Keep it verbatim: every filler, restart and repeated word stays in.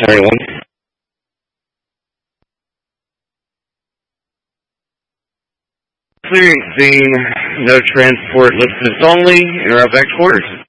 Everyone. Clearing scene. No transport listed only. Interrupt back quarters.